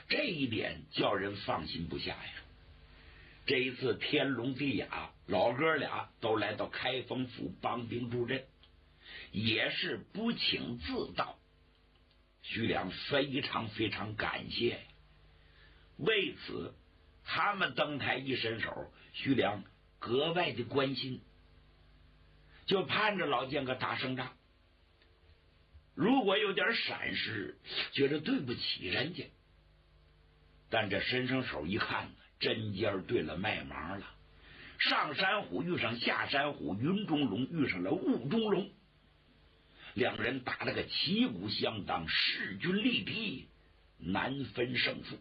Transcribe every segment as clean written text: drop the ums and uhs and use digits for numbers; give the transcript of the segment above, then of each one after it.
这一点叫人放心不下呀。这一次天龙地雅老哥俩都来到开封府帮兵助阵，也是不请自到。徐良非常非常感谢，为此他们登台一伸手，徐良格外的关心，就盼着老剑客打胜仗。如果有点闪失，觉得对不起人家，但这伸上手一看，针尖对了麦芒了。上山虎遇上下山虎，云中龙遇上了雾中龙，两人打了个旗鼓相当，势均力敌，难分胜负。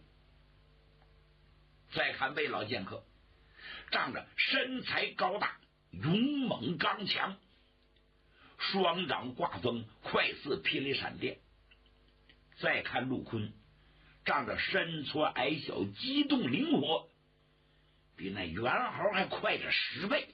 再看魏老剑客，仗着身材高大，勇猛刚强，双掌挂风，快似霹雳闪电。再看陆坤，仗着身矬矮小，机动灵活，比那猿猴还快着10倍。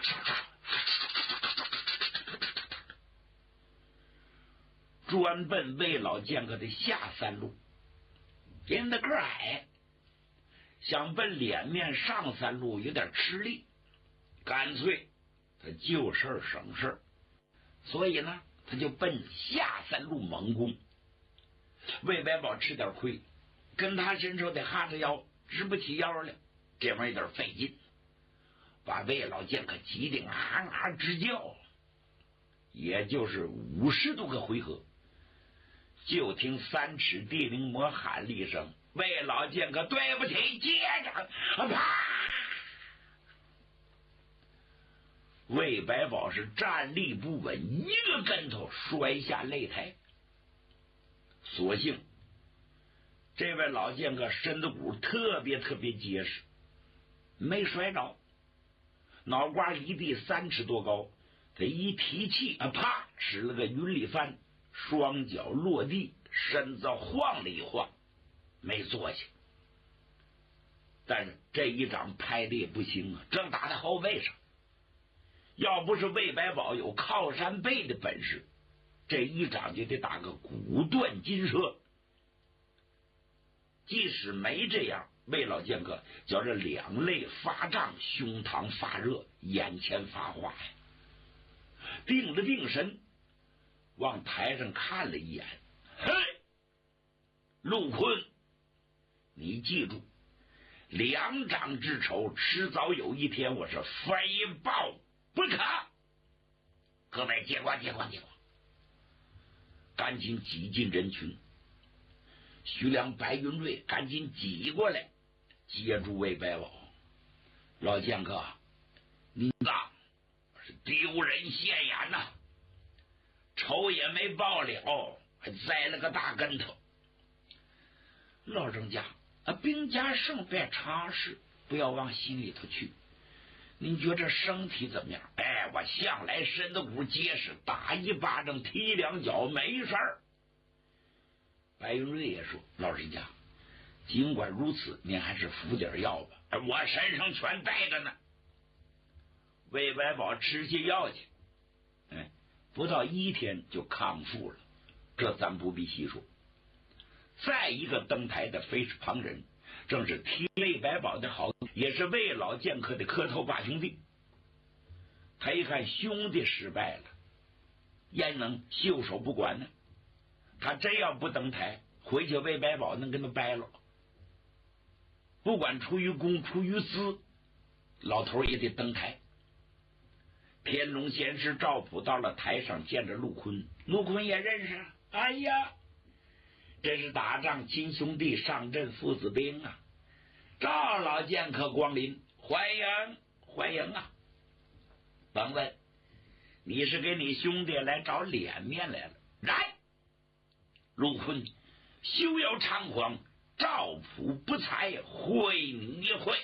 专奔魏老剑客的下三路，因他个矮，想奔脸面上三路有点吃力，干脆他就事省事，所以呢，他就奔下三路猛攻。魏白宝吃点亏，跟他身上得哈着腰，直不起腰来，这玩意有点费劲，把魏老剑客急得啊啊直叫。也就是50多个回合，就听3尺地灵魔喊了一声：“魏老剑客，对不起！”接着，啪！魏白宝是站立不稳，一个跟头摔下擂台。所幸这位老剑客身子骨特别结实，没摔着，脑瓜离地3尺多高。他一提气，啪，使了个云里翻，双脚落地，身子晃了一晃，没坐下。但是这一掌拍的也不轻啊，正打在后背上。要不是魏白宝有靠山背的本事，这一掌就得打个骨断筋折。即使没这样，魏老剑客觉着两肋发胀，胸膛发热，眼前发花呀。定了定神，往台上看了一眼，嘿，陆坤，你记住，2掌之仇，迟早有一天我是非报不可。各位接过，赶紧挤进人群。徐良、白云瑞赶紧挤过来，接住魏白宝。老剑客，你啊是丢人现眼呐，仇也没报了，还栽了个大跟头。老人家兵家胜败常事，不要往心里头去。您觉着身体怎么样？我向来身子骨结实，打一巴掌踢2脚没事儿。白云瑞也说：“老人家，尽管如此，您还是服点药吧。我身上全带着呢。”魏白宝吃些药去，不到1天就康复了，这咱不必细说。再一个登台的非是旁人，正是替魏白宝的好，也是魏老剑客的磕头把兄弟。他一看兄弟失败了，焉能袖手不管呢？他真要不登台，回去魏白宝能跟他掰了。不管出于公出于私，老头也得登台。天龙仙师赵普到了台上，见着陆坤，陆坤也认识。哎呀，这是打仗亲兄弟，上阵父子兵啊！赵老剑客光临，欢迎啊！甭问，你是给你兄弟来找脸面来了。来，陆坤，休要猖狂，赵普不才，会你一会。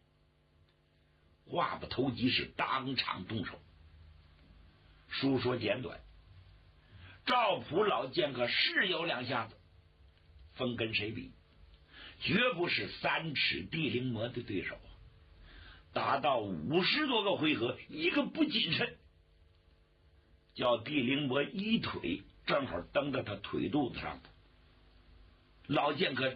话不投机，是当场动手。书说简短，赵普老剑客是有2下子，分跟谁比？绝不是3尺地灵魔的对手。打到50多个回合，一个不谨慎，叫地灵魔一腿正好蹬到他腿肚子上。老剑客